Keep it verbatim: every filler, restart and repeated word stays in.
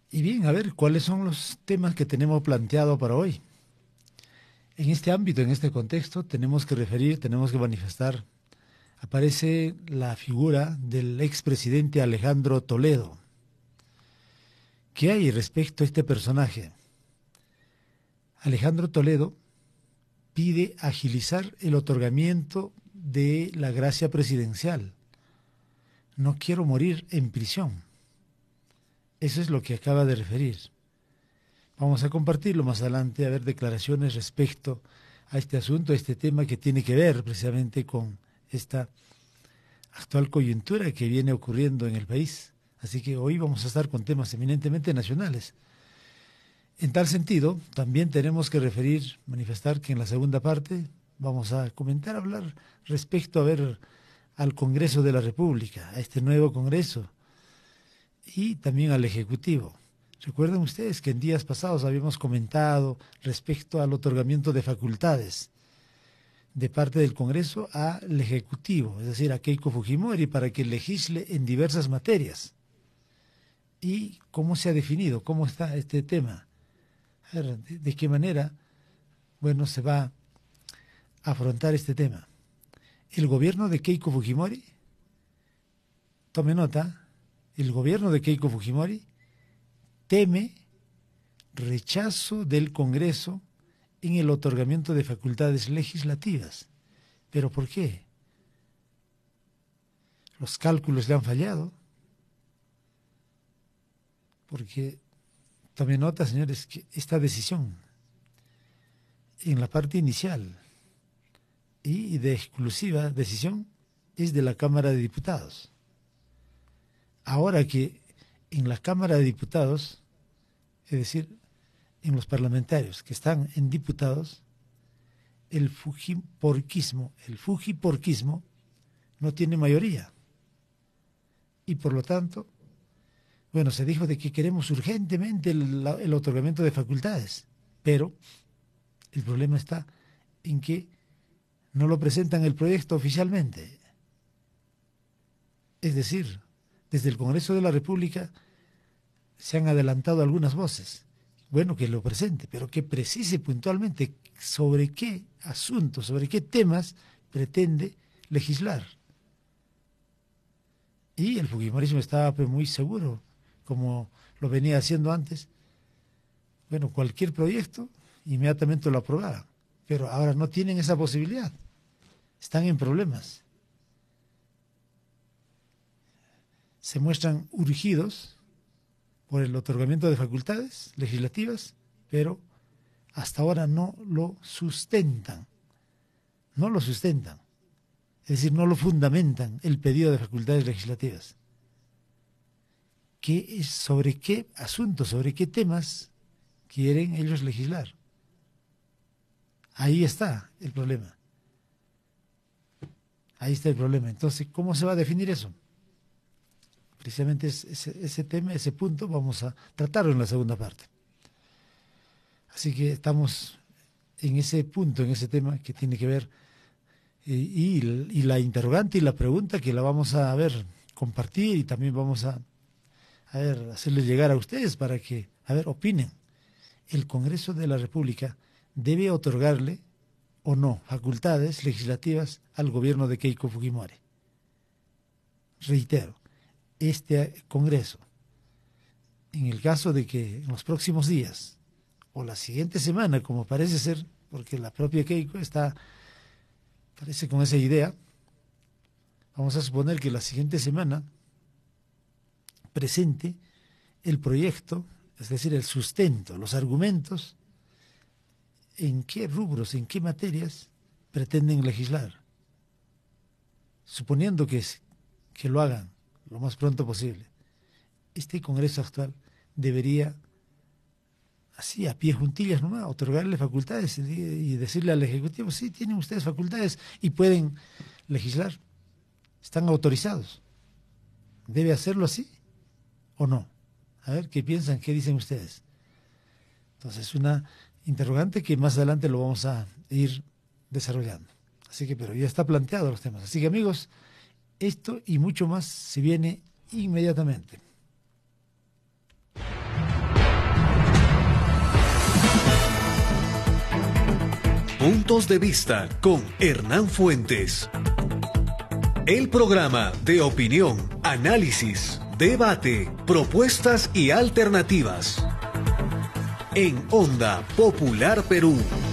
Y bien, a ver, ¿cuáles son los temas que tenemos planteado para hoy? En este ámbito, en este contexto, tenemos que referir, tenemos que manifestar. Aparece la figura del expresidente Alejandro Toledo. ¿Qué hay respecto a este personaje? Alejandro Toledo pide agilizar el otorgamiento de la gracia presidencial. No quiero morir en prisión. Eso es lo que acaba de referir. Vamos a compartirlo más adelante, a ver declaraciones respecto a este asunto, a este tema que tiene que ver precisamente con esta actual coyuntura que viene ocurriendo en el país. Así que hoy vamos a estar con temas eminentemente nacionales. En tal sentido, también tenemos que referir, manifestar que en la segunda parte vamos a comentar, hablar respecto a ver al Congreso de la República, a este nuevo Congreso y también al Ejecutivo. Recuerden ustedes que en días pasados habíamos comentado respecto al otorgamiento de facultades de parte del Congreso al Ejecutivo, es decir, a Keiko Fujimori, para que legisle en diversas materias. ¿Y cómo se ha definido? ¿Cómo está este tema? A ver, ¿de, de qué manera, bueno, se va a afrontar este tema? El gobierno de Keiko Fujimori, tome nota, el gobierno de Keiko Fujimori teme rechazo del Congreso en el otorgamiento de facultades legislativas. ¿Pero por qué? Los cálculos le han fallado. Porque, tomen nota, señores, que esta decisión, en la parte inicial y de exclusiva decisión, es de la Cámara de Diputados. Ahora que en la Cámara de Diputados, es decir, en los parlamentarios que están en diputados, el fujiporquismo, el fujiporquismo no tiene mayoría. Y por lo tanto, bueno, se dijo de que queremos urgentemente el, el otorgamiento de facultades, pero el problema está en que no lo presentan el proyecto oficialmente. Es decir, desde el Congreso de la República se han adelantado algunas voces. Bueno, que lo presente, pero que precise puntualmente sobre qué asuntos, sobre qué temas pretende legislar. Y el fujimorismo estaba pues, muy seguro, como lo venía haciendo antes. Bueno, cualquier proyecto, inmediatamente lo aprobaban. Pero ahora no tienen esa posibilidad. Están en problemas. Se muestran urgidos por el otorgamiento de facultades legislativas, pero hasta ahora no lo sustentan. No lo sustentan. Es decir, no lo fundamentan el pedido de facultades legislativas. ¿Qué es, sobre qué asuntos, sobre qué temas quieren ellos legislar? Ahí está el problema. Ahí está el problema. Entonces, ¿cómo se va a definir eso? Precisamente ese, ese tema, ese punto, vamos a tratarlo en la segunda parte. Así que estamos en ese punto, en ese tema que tiene que ver, y, y, y la interrogante y la pregunta que la vamos a ver, compartir y también vamos a, a ver, hacerles llegar a ustedes para que, a ver, opinen. ¿El Congreso de la República debe otorgarle o no facultades legislativas al gobierno de Keiko Fujimori? Reitero, este Congreso, en el caso de que en los próximos días o la siguiente semana, como parece ser, porque la propia Keiko está, parece con esa idea, vamos a suponer que la siguiente semana presente el proyecto, es decir, el sustento, los argumentos, en qué rubros, en qué materias pretenden legislar, suponiendo que, que lo hagan lo más pronto posible. Este Congreso actual debería, así a pie juntillas nomás, otorgarle facultades y, y decirle al Ejecutivo, sí, tienen ustedes facultades y pueden legislar, están autorizados. ¿Debe hacerlo así o no? A ver, ¿qué piensan? ¿Qué dicen ustedes? Entonces, una interrogante que más adelante lo vamos a ir desarrollando. Así que, pero ya está planteado los temas. Así que, amigos, esto y mucho más se viene inmediatamente. Puntos de Vista con Hernán Fuentes. El programa de opinión, análisis, debate, propuestas y alternativas. En Onda Popular Perú.